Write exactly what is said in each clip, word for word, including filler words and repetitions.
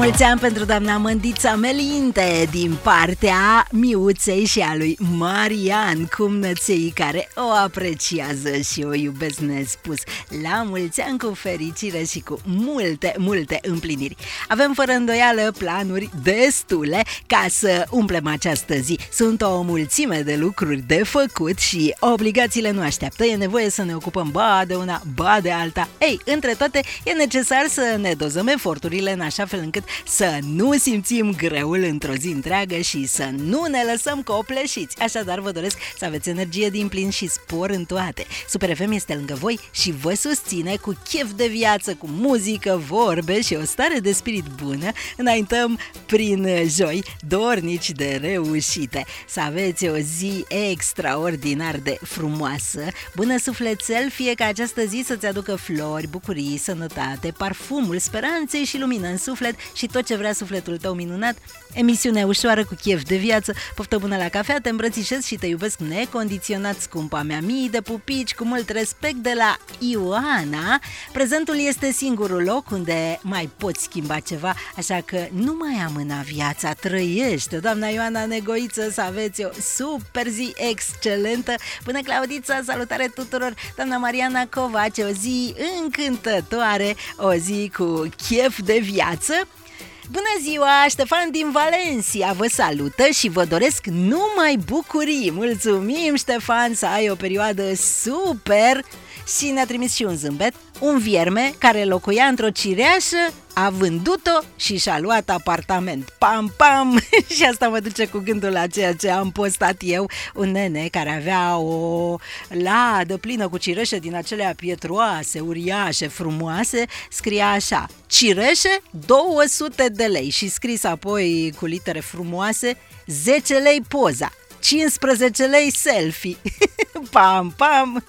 Mulți ani pentru doamna Mândița Melinte din partea Miuței și a lui Marian, cumnăței care o apreciază și o iubesc nespus. La mulți ani, cu fericire și cu multe, multe împliniri. Avem fără îndoială planuri destule ca să umplem această zi. Sunt o mulțime de lucruri de făcut și obligațiile nu așteaptă. E nevoie să ne ocupăm ba de una, ba de alta. Ei, între toate, e necesar să ne dozăm eforturile în așa fel încât să nu simțim greul într-o zi întreagă și să nu ne lăsăm copleșiți. Așadar, vă doresc să aveți energie din plin și spor în toate. Super F M este lângă voi și vă susține cu chef de viață, cu muzică, vorbe și o stare de spirit bună. Înaintăm prin joi, dornici de reușite. Să aveți o zi extraordinar de frumoasă. Bună sufletel, fie ca această zi să-ți aducă flori, bucurii, sănătate, parfumul speranței și lumină în suflet și tot ce vrea sufletul tău minunat. Emisiune ușoară cu chef de viață. Poftă bună la cafea, te îmbrățișez și te iubesc necondiționat, scumpa mea. Mii de pupici cu mult respect de la Ioana. Prezentul este singurul loc unde mai poți schimba ceva, așa că nu mai amâna viața, trăiește. Doamna Ioana Negoiță, să aveți o super zi excelentă. Bună, Claudița, salutare tuturor. Doamna Mariana Covace, o zi încântătoare, o zi cu chef de viață. Bună ziua, Ștefan din Valencia vă salută și vă doresc numai bucurii. Mulțumim, Ștefan, să ai o perioadă super. Și ne-a trimis și un zâmbet. Un vierme care locuia într-o cireașă a vândut-o și și-a luat apartament. Pam, pam! Și asta mă duce cu gândul la ceea ce am postat eu. Un nene care avea o ladă plină cu cireșe din acelea pietroase, uriașe, frumoase. Scria așa: cireșe două sute de lei. Și scris apoi cu litere frumoase: zece lei poza, cincisprezece lei selfie. Pam, pam!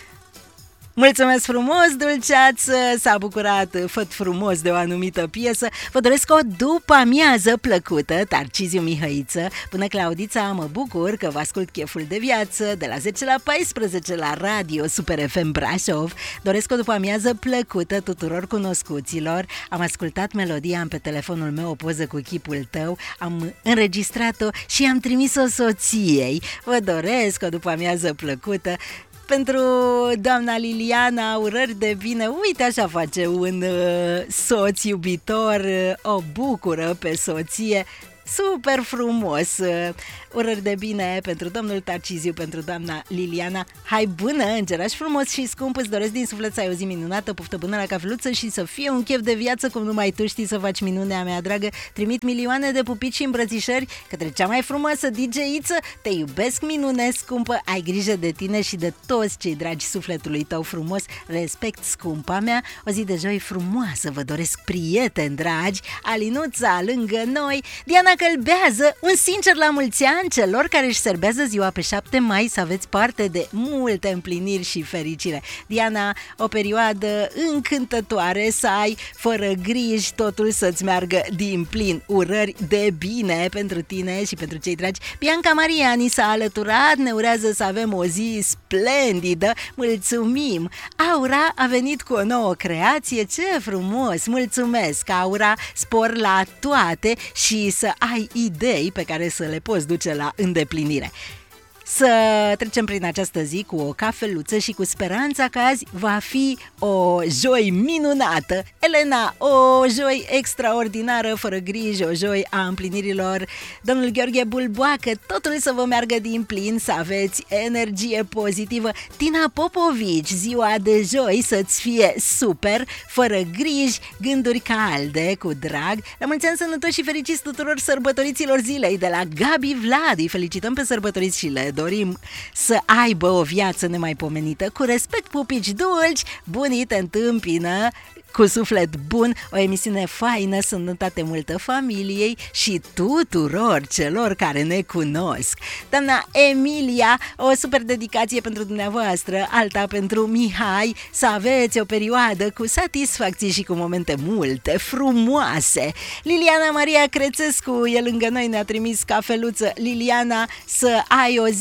Mulțumesc frumos, dulceață, s-a bucurat făt frumos de o anumită piesă. Vă doresc o după-amiază plăcută, Tarciziu Mihăiță. Până, Claudița, mă bucur că vă ascult cheful de viață de la zece la paisprezece la radio Super F M Brașov. Doresc o după-amiază plăcută tuturor cunoscuților. Am ascultat melodia, am pe telefonul meu o poză cu chipul tău, am înregistrat-o și am trimis-o soției. Vă doresc o după-amiază plăcută. Pentru doamna Liliana, urări de bine. Uite, așa face un uh, soț iubitor, uh, o bucură pe soție. Super frumos! Urări de bine pentru domnul Tarciziu, pentru doamna Liliana. Hai bună, îngeraș frumos și scump, îți doresc din suflet să ai o zi minunată, poftă bună la cafeluță și să fie un chef de viață cum numai tu știi să faci, minunea mea dragă. Trimit milioane de pupici și îmbrățișări către cea mai frumoasă D J-iță. Te iubesc, minune scumpă, ai grijă de tine și de toți cei dragi sufletului tău frumos. Respect, scumpa mea. O zi de joi frumoasă vă doresc, prieteni dragi. Alinuța lângă noi. Diana Călbează, un sincer la mulți ani celor care își serbează ziua pe șapte mai, să aveți parte de multe împliniri și fericire. Diana, o perioadă încântătoare să ai, fără griji, totul să-ți meargă din plin. Urări de bine pentru tine și pentru cei dragi. Bianca Maria ni s-a alăturat, ne urează să avem o zi splendidă. Mulțumim! Aura a venit cu o nouă creație, ce frumos! Mulțumesc, Aura, spor la toate și să ai idei pe care să le poți duce la îndeplinire. Să trecem prin această zi cu o cafeluță și cu speranța că azi va fi o joi minunată. Elena, o joi extraordinară, fără griji, o joi a împlinirilor. Domnul Gheorghe Bulboacă, totul să vă meargă din plin, să aveți energie pozitivă. Tina Popovici, ziua de joi să-ți fie super, fără griji, gânduri calde, cu drag. La mulți ani sănătoși și fericiți tuturor sărbătoriților zilei. De la Gabi Vlad, îi felicităm pe sărbătoriți și le dorim să aibă o viață nemaipomenită. Cu respect, pupici dulci, bunii te întâmpină cu suflet bun, o emisiune faină, sănătate multă familiei și tuturor celor care ne cunosc. Doamna Emilia, o super dedicație pentru dumneavoastră, alta pentru Mihai, să aveți o perioadă cu satisfacții și cu momente multe frumoase. Liliana Maria Crețescu e lângă noi, ne-a trimis cafeluță. Liliana, să ai o zi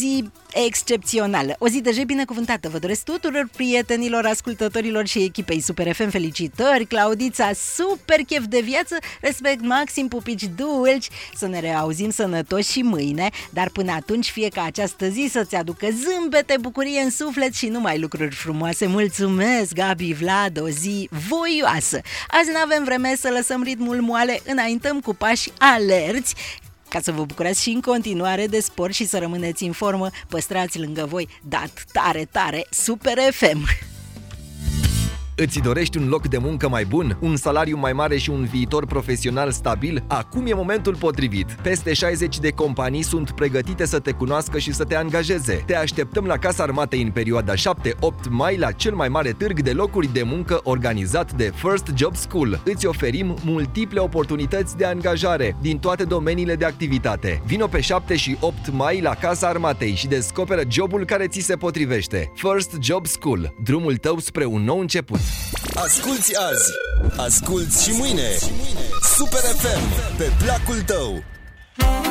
excepțională. O zi de joi binecuvântată vă doresc tuturor prietenilor, ascultătorilor și echipei Super F M. Felicitări, Claudița, super chef de viață, respect maxim, pupici dulci, să ne reauzim sănătoși și mâine, dar până atunci fie ca această zi să-ți aducă zâmbete, bucurie în suflet și numai lucruri frumoase. Mulțumesc, Gabi, Vlad, o zi voioasă. Azi n-avem vreme să lăsăm ritmul moale, înaintăm cu pași alerți, ca să vă bucurați și în continuare de sport și să rămâneți în formă. Păstrați lângă voi, dat tare, tare, Super F M. Îți dorești un loc de muncă mai bun, un salariu mai mare și un viitor profesional stabil? Acum e momentul potrivit. Peste șaizeci de companii sunt pregătite să te cunoască și să te angajeze. Te așteptăm la Casa Armatei în perioada șapte opt mai la cel mai mare târg de locuri de muncă organizat de First Job School. Îți oferim multiple oportunități de angajare din toate domeniile de activitate. Vino pe șapte și opt mai la Casa Armatei și descoperă jobul care ți se potrivește. First Job School, drumul tău spre un nou început. Asculți azi, asculți și mâine. Super F M, pe placul tău.